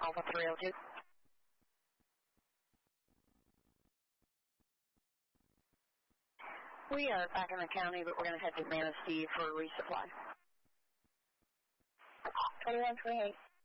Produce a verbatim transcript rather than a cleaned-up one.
Alpha three oh two. We are back in the county, but we're going to head to Manistee for a resupply. twenty-one twenty-eight.